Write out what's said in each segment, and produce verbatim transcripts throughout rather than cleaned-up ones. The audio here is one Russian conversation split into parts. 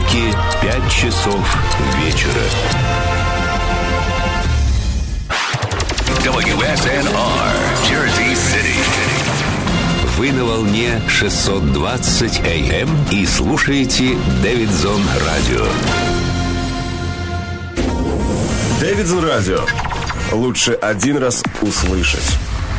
понедельники, пять часов вечера. дабл ю эс эн ар, Jersey City. Вы на волне шестьсот двадцать эй эм и слушаете Дэвидсон Радио. Дэвидсон Радио. Лучше один раз услышать.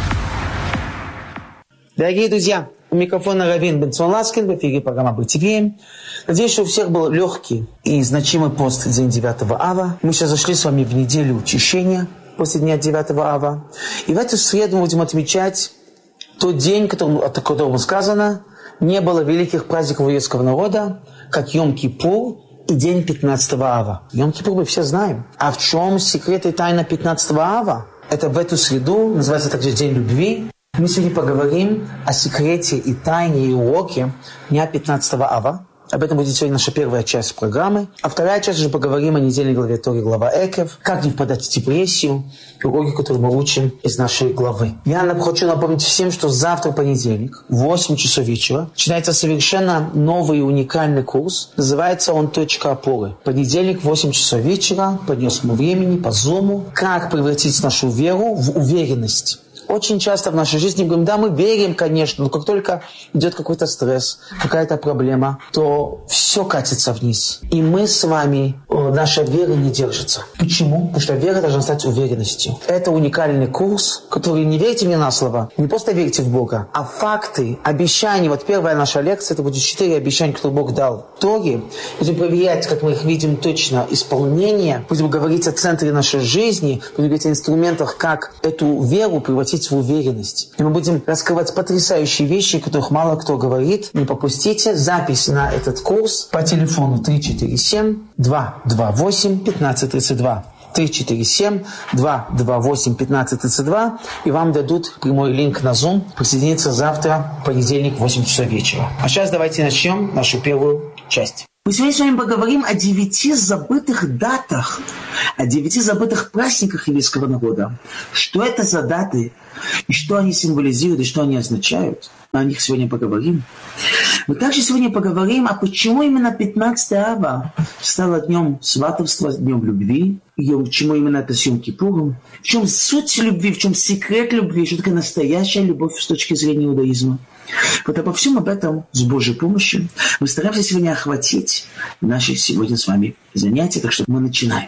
Дорогие друзья, у микрофона Равин Бенцион Ласкин, в эфире программа «Быть евреем». Надеюсь, что у всех был легкий и значимый пост день девятого ава. Мы сейчас зашли с вами в неделю очищения после дня девятого ава. И в эту среду мы будем отмечать тот день, о котором сказано, не было великих праздников еврейского народа, как Йом-Кипур и день пятнадцатого ава. Йом-Кипур мы все знаем. А в чем секрет и тайна пятнадцатого ава? Это в эту среду, называется также День любви. Мы сегодня поговорим о секрете и тайне и уроке дня пятнадцатого ава. Об этом будет сегодня наша первая часть программы. А вторая часть уже поговорим о недельной главе Торы, глава Экев, как не впадать в депрессию, и уроки, которые мы учим из нашей главы. Я хочу напомнить всем, что завтра понедельник, в восемь часов вечера, начинается совершенно новый и уникальный курс. Называется он «Точка опоры». Понедельник, в восемь часов вечера, по местному времени, по зуму. Как превратить нашу веру в уверенность. Очень часто в нашей жизни мы говорим, да, мы верим, конечно, но как только идет какой-то стресс, какая-то проблема, то все катится вниз. И мы с вами, наша вера не держится. Почему? Потому что вера должна стать уверенностью. Это уникальный курс, который, не верьте мне на слово, не просто верьте в Бога, а факты, обещания. Вот первая наша лекция, это будет четыре обещания, которые Бог дал в Торе. Будем проверять, как мы их видим точно, исполнение. Будем говорить о центре нашей жизни, будем говорить о инструментах, как эту веру превратить в уверенность. И мы будем раскрывать потрясающие вещи, о которых мало кто говорит. Не пропустите запись на этот курс по телефону три четыре семь два два восемь пятнадцать тридцать два. три четыре семь два два восемь пятнадцать тридцать два. И вам дадут прямой линк на Zoom. Присоединиться завтра, в понедельник, в восемь часов вечера. А сейчас давайте начнем нашу первую часть. Мы сегодня с вами поговорим о девяти забытых датах, о девяти забытых праздниках еврейского народа. Что это за даты, и что они символизируют, и что они означают. О них сегодня поговорим. Мы также сегодня поговорим, а почему именно пятнадцатое ава стало днем сватовства, днем любви, и почему именно это с Йом-Кипуром, в чем суть любви, в чем секрет любви, что такое настоящая любовь с точки зрения иудаизма. Вот обо всем об этом с Божьей помощью мы стараемся сегодня охватить наши сегодня с вами занятия, так что мы начинаем.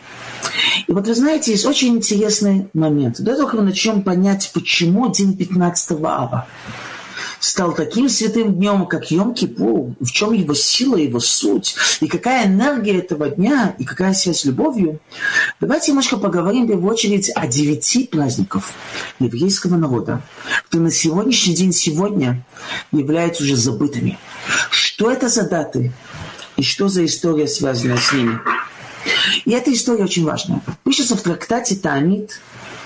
И вот вы знаете, есть очень интересный момент. До того, как мы начнем понять, почему день пятнадцатого ава стал таким святым днем, как Йом-Кипур, в чем его сила, его суть, и какая энергия этого дня, и какая связь с любовью, давайте немножко поговорим в первую очередь о девяти праздниках еврейского народа, которые на сегодняшний день сегодня являются уже забытыми. Что это за даты, и что за история, связанная с ними? И эта история очень важная. Пишется в трактате Таанит,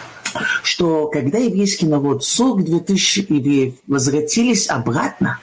что когда еврейский народ, сорок две тысячи евреев, возвратились обратно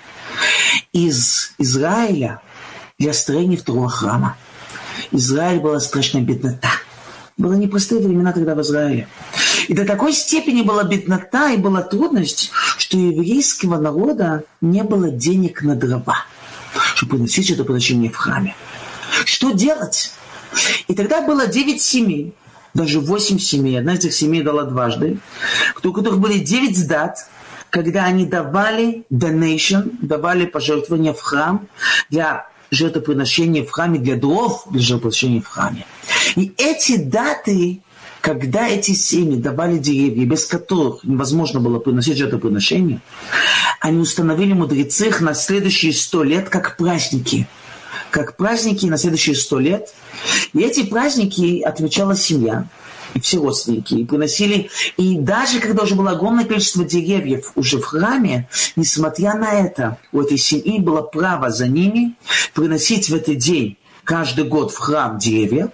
из Израиля для строения второго храма. Израиль была страшная беднота. Были непростые времена тогда в Израиле. И до такой степени была беднота и была трудность, что у еврейского народа не было денег на дрова, чтобы приносить это приношение в храме. Что делать? И тогда было девять семей, даже восемь семей. Одна из этих семей дала дважды, у которых были девять дат, когда они давали donation, давали пожертвования в храм для жертвоприношения в храме, для дров для жертвоприношения в храме. И эти даты, когда эти семьи давали деревья, без которых невозможно было приносить жертвоприношение, они установили мудрецы их на следующие сто лет как праздники. Как праздники на следующие сто лет. И эти праздники отмечала семья, и все родственники, и приносили. И даже когда уже было огромное количество деревьев уже в храме, несмотря на это, у этой семьи было право за ними приносить в этот день каждый год в храм деревья.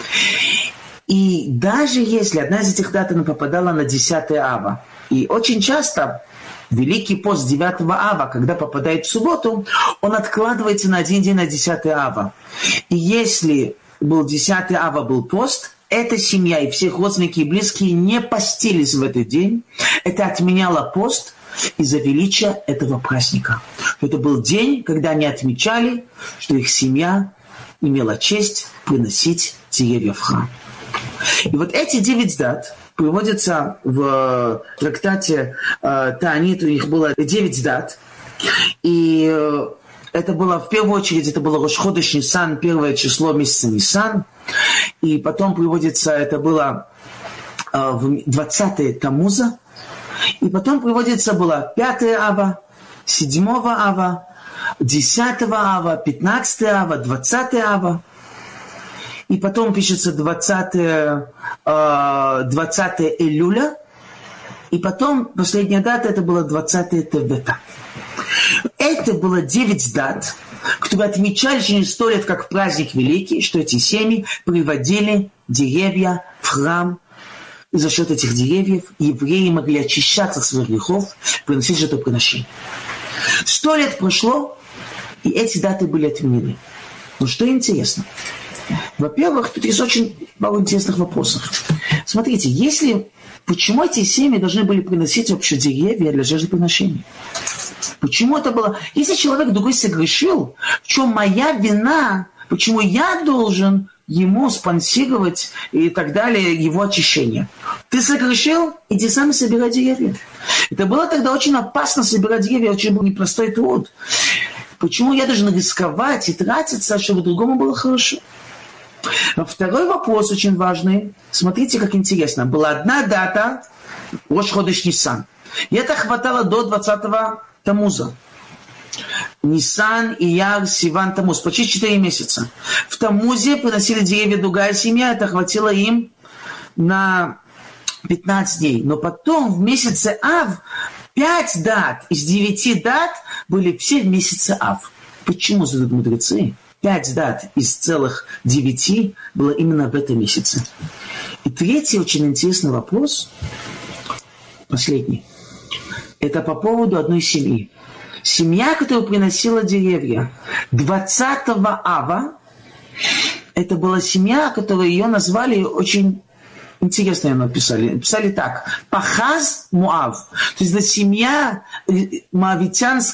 И даже если одна из этих дат попадала на десятое ава, и очень часто Великий пост девятого ава, когда попадает в субботу, он откладывается на один день на десятое ава. И если был десятый ава, был пост, эта семья и все родственники и близкие не постились в этот день. Это отменяло пост из-за величия этого праздника. Это был день, когда они отмечали, что их семья имела честь приносить деревья в храм. И вот эти девять дат приводятся в трактате э, Таанит, у них было девять дат. И э, это было, в первую очередь, это было Рош ходеш Нисан, первое число месяца Нисан. И потом приводится, это было э, в двадцатое Тамуза. И потом приводится было пятое Ава, седьмое Ава, десятое Ава, пятнадцатое Ава, двадцатое Ава. И потом пишется двадцатое, двадцатое Элюля. И потом последняя дата, это было двадцатое Тевета. Это было девять дат, которые отмечали через сто лет как праздник великий, что эти семьи приводили деревья в храм. И за счет этих деревьев евреи могли очищаться от своих грехов, приносить жертвоприношение. Сто лет прошло, и эти даты были отменены. Но что интересно? Во-первых, тут есть очень мало интересных вопросов. Смотрите, если... Почему эти семьи должны были приносить вообще деревья для жертвоприношения? Почему это было... Если человек другой согрешил, в чем моя вина, почему я должен ему спонсировать и так далее его очищение? Ты согрешил? Иди сам и собирай деревья. Это было тогда очень опасно собирать деревья, очень был непростой труд. Почему я должен рисковать и тратиться, чтобы другому было хорошо? Второй вопрос очень важный. Смотрите, как интересно. Была одна дата, Рош ходеш Нисан. И это хватало до двадцатого Тамуза. Нисан, Ияр, Сиван, Тамуз. Почти четыре месяца. В Тамузе приносили деревья другая семья. Это хватило им на пятнадцать дней. Но потом в месяце Ав пять дат из девяти дат были все в месяце Ав. Почему, задают мудрецы? Пять дат из целых девяти было именно в этом месяце. И третий очень интересный вопрос, последний, это по поводу одной семьи. Семья, которая приносила деревья двадцатого Ава, это была семья, которую ее назвали очень интересно, ее написали. Написали так: Пахаз Муав. То есть это семья моавитян,